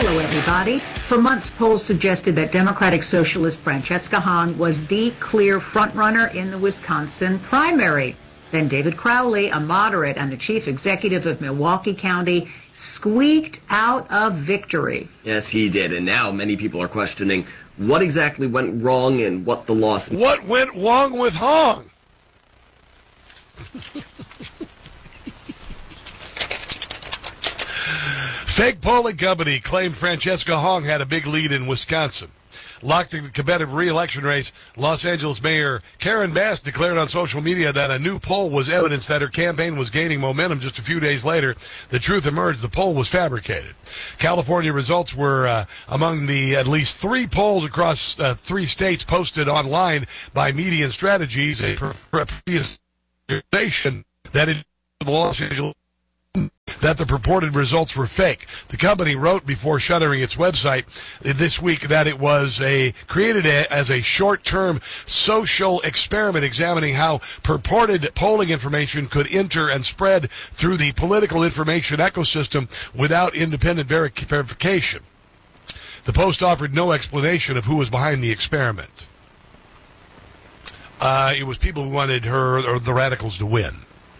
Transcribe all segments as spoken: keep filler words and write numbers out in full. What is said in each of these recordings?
Hello, everybody. For months, polls suggested that Democratic Socialist Francesca Hahn was the clear frontrunner in the Wisconsin primary. Then David Crowley, a moderate and the chief executive of Milwaukee County, squeaked out a victory. Yes, he did. And now many people are questioning what exactly went wrong and what the loss... What went wrong with Hahn? Fake polling company claimed Francesca Hahn had a big lead in Wisconsin. Locked in the competitive re-election race, Los Angeles Mayor Karen Bass declared on social media that a new poll was evidence that her campaign was gaining momentum. Just a few days later, the truth emerged. The poll was fabricated. California results were uh, among the at least three polls across uh, three states posted online by Median Strategies, a previous organization that in Los Angeles that the purported results were fake. The company wrote before shuttering its website this week that it was a created a, as a short-term social experiment examining how purported polling information could enter and spread through the political information ecosystem without independent veri- verification. The Post offered no explanation of who was behind the experiment. Uh, it was people who wanted her or the radicals to win.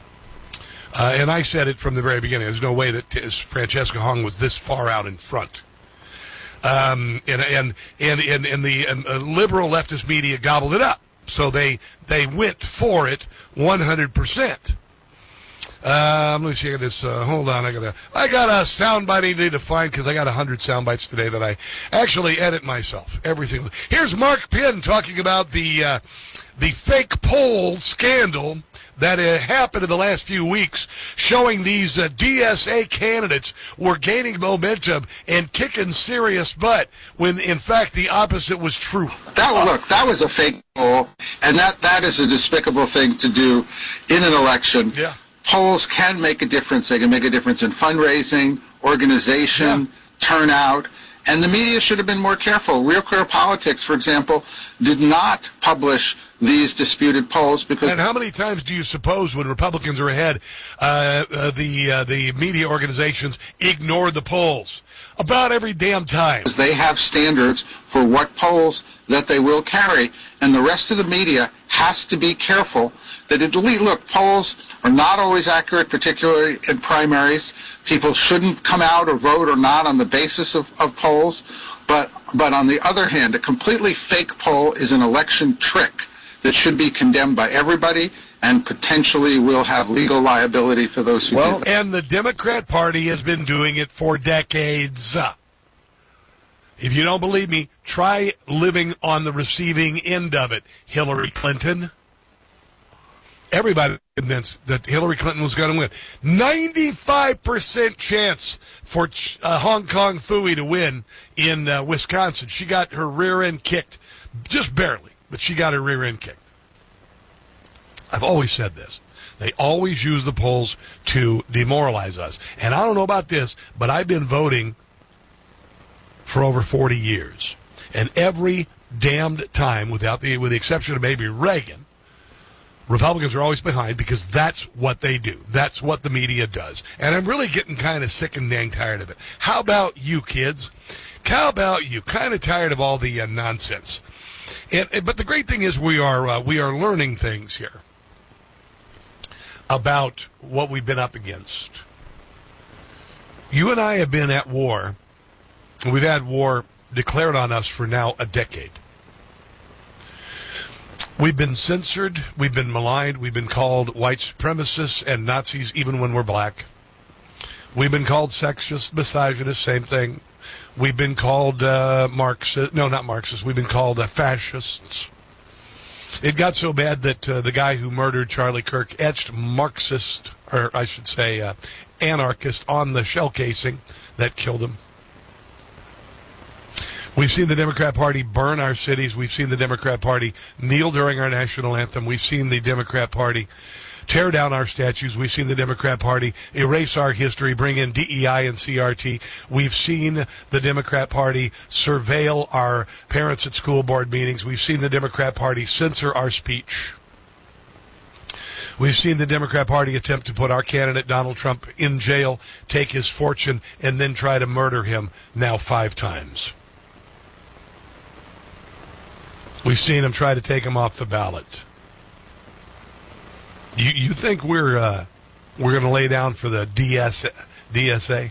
Uh, and I said it from the very beginning. There's no way that Francesca Hahn was this far out in front. Um, and, and, and, and, and the and, uh, liberal leftist media gobbled it up. So they, they went for it one hundred percent. Um, let me see this. Uh, hold on. I got a, I got a soundbite I need to find because I got a hundred soundbites today that I actually edit myself. Everything. Here's Mark Penn talking about the, uh, the fake poll scandal that uh, happened in the last few weeks, showing these uh, D S A candidates were gaining momentum and kicking serious butt, when in fact the opposite was true. That look, that was a fake poll, and that, that is a despicable thing to do in an election. Yeah. Polls can make a difference. They can make a difference in fundraising, organization, yeah. turnout. And the media should have been more careful. Real Clear Politics, for example, did not publish these disputed polls because... And how many times do you suppose when Republicans are ahead, uh, uh, the uh, the media organizations ignore the polls? About every damn time. They have standards for what polls that they will carry, and the rest of the media has to be careful that it... Look, polls are not always accurate, particularly in primaries. People shouldn't come out or vote or not on the basis of, of polls. But, but on the other hand, a completely fake poll is an election trick that should be condemned by everybody and potentially will have legal liability for those who well, do that. And the Democrat Party has been doing it for decades. If you don't believe me, try living on the receiving end of it. Hillary Clinton. Everybody convinced that Hillary Clinton was going to win. ninety-five percent chance for uh, Hong Kong Phooey to win in uh, Wisconsin. She got her rear end kicked, just barely, but she got her rear end kicked. I've always said this. They always use the polls to demoralize us. And I don't know about this, but I've been voting for over forty years. And every damned time, without the, with the exception of maybe Reagan, Republicans are always behind because that's what they do. That's what the media does. And I'm really getting kind of sick and dang tired of it. How about you, kids? How about you? Kind of tired of all the uh, nonsense. And, and, but the great thing is we are uh, we are learning things here about what we've been up against. You and I have been at war. We've had war declared on us for now a decade. We've been censored, we've been maligned, we've been called white supremacists and Nazis even when we're black. We've been called sexist, misogynist, same thing. We've been called uh, Marxist, no, not Marxists, we've been called uh, fascists. It got so bad that uh, the guy who murdered Charlie Kirk etched Marxist, or I should say uh, anarchist, on the shell casing that killed him. We've seen the Democrat Party burn our cities. We've seen the Democrat Party kneel during our national anthem. We've seen the Democrat Party tear down our statues. We've seen the Democrat Party erase our history, bring in D E I and C R T. We've seen the Democrat Party surveil our parents at school board meetings. We've seen the Democrat Party censor our speech. We've seen the Democrat Party attempt to put our candidate, Donald Trump, in jail, take his fortune, and then try to murder him now five times. We've seen him try to take him off the ballot. You you think we're uh, we're going to lay down for the D S, D S A?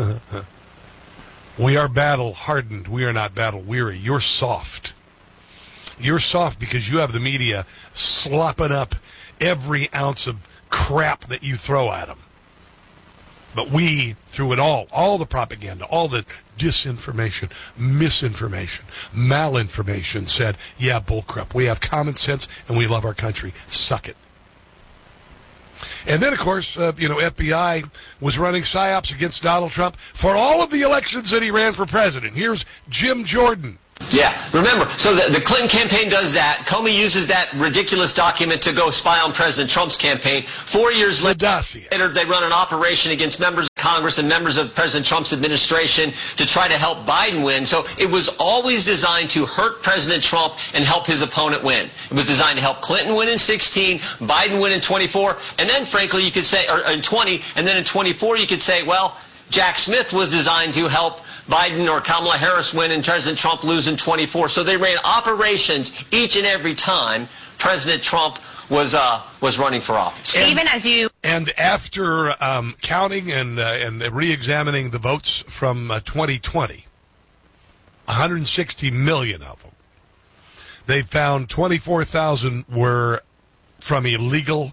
We are battle hardened. We are not battle weary. You're soft. You're soft because you have the media slopping up every ounce of crap that you throw at them. But we, through it all, all the propaganda, all the disinformation, misinformation, malinformation, said, yeah, bullcrap. We have common sense and we love our country. Suck it. And then, of course, uh, you know, F B I was running psyops against Donald Trump for all of the elections that he ran for president. Here's Jim Jordan. Yeah, remember, so the, the Clinton campaign does that. Comey uses that ridiculous document to go spy on President Trump's campaign. Four years later, they run an operation against members of Congress and members of President Trump's administration to try to help Biden win. So it was always designed to hurt President Trump and help his opponent win. It was designed to help Clinton win in sixteen, Biden win in twenty-four, and then, frankly, you could say, or in twenty, and then in twenty-four you could say, well, Jack Smith was designed to help Biden or Kamala Harris win and President Trump lose in twenty-four. So they ran operations each and every time President Trump was uh, was running for office. And, Even as you and after um, counting and uh, and re-examining the votes from uh, twenty twenty, one hundred sixty million of them, they found twenty-four thousand were from illegal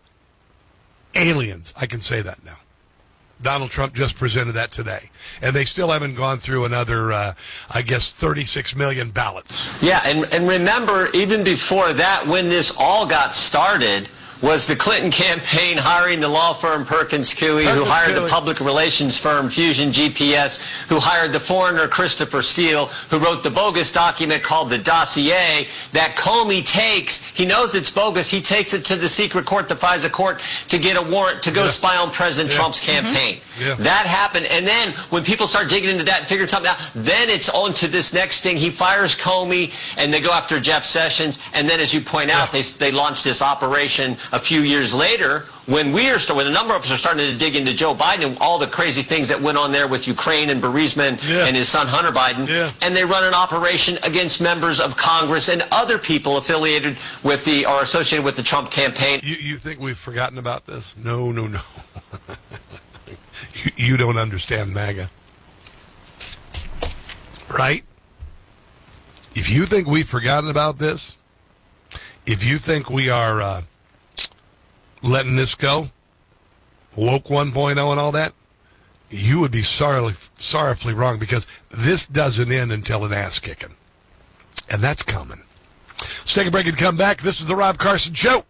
aliens. I can say that now. Donald Trump just presented that today. And they still haven't gone through another, uh, I guess, thirty-six million ballots. Yeah, and, and remember, even before that, when this all got started, was the Clinton campaign hiring the law firm Perkins Coie, Perkins who hired Coie. the public relations firm Fusion G P S, who hired the foreigner Christopher Steele, who wrote the bogus document called the dossier that Comey takes. He knows it's bogus. He takes it to the secret court, the FISA court, to get a warrant to go yeah. spy on President yeah. Trump's campaign. Mm-hmm. Yeah. That happened. And then when people start digging into that and figuring something out, then it's on to this next thing. He fires Comey, and they go after Jeff Sessions. And then, as you point yeah. out, they, they launch this operation a few years later, when we are st- when a number of us are starting to dig into Joe Biden and all the crazy things that went on there with Ukraine and Burisma yeah. and his son Hunter Biden, yeah. and they run an operation against members of Congress and other people affiliated with the or associated with the Trump campaign. You, you think we've forgotten about this? No, no, no. you, you don't understand MAGA, right? If you think we've forgotten about this, if you think we are uh, letting this go, woke one point oh and all that, you would be sorrowfully, sorrowfully wrong, because this doesn't end until an ass kicking. And that's coming. Let's take a break and come back. This is the Rob Carson Show.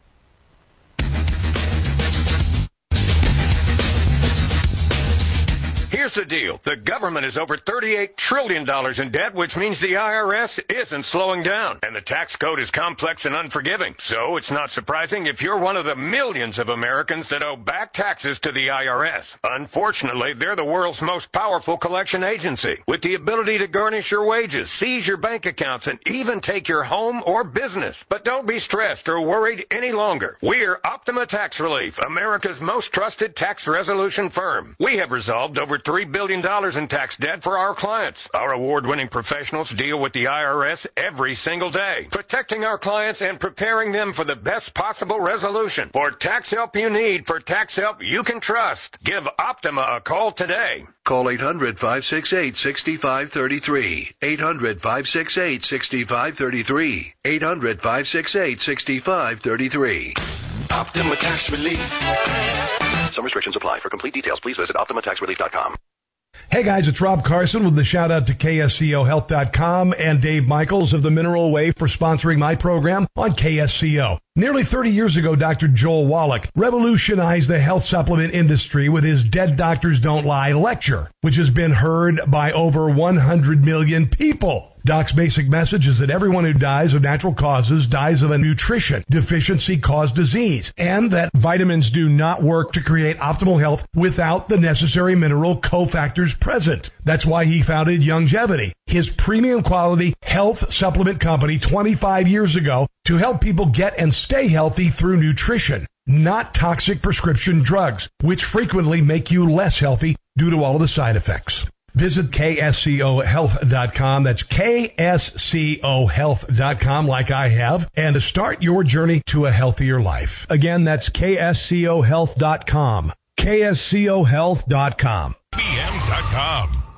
Here's the deal. The government is over thirty-eight trillion dollars in debt, which means the I R S isn't slowing down. And the tax code is complex and unforgiving. So it's not surprising if you're one of the millions of Americans that owe back taxes to the I R S. Unfortunately, they're the world's most powerful collection agency, with the ability to garnish your wages, seize your bank accounts, and even take your home or business. But don't be stressed or worried any longer. We're Optima Tax Relief, America's most trusted tax resolution firm. We have resolved over three billion dollars in tax debt for our clients. Our award-winning professionals deal with the I R S every single day, protecting our clients and preparing them for the best possible resolution. For tax help you need, for tax help you can trust, give Optima a call today. Call eight hundred, five six eight, six five three three. eight hundred, five six eight, six five three three. eight hundred, five six eight, six five three three. Optima Tax Relief. Some restrictions apply. For complete details, please visit optima tax relief dot com. Hey guys, it's Rob Carson with the shout out to K S C O health dot com and Dave Michaels of the Mineral Way for sponsoring my program on K S C O. Nearly thirty years ago, Doctor Joel Wallach revolutionized the health supplement industry with his Dead Doctors Don't Lie lecture, which has been heard by over one hundred million people. Doc's basic message is that everyone who dies of natural causes dies of a nutrition deficiency caused disease, and that vitamins do not work to create optimal health without the necessary mineral cofactors present. That's why he founded Youngevity, his premium quality health supplement company twenty-five years ago, to help people get and stay healthy through nutrition. not toxic prescription drugs, which frequently make you less healthy due to all of the side effects. Visit K S C O health dot com. That's K S C O health dot com, like I have, and to start your journey to a healthier life. Again, that's K S C O health dot com. K S C O health dot com. P M dot com.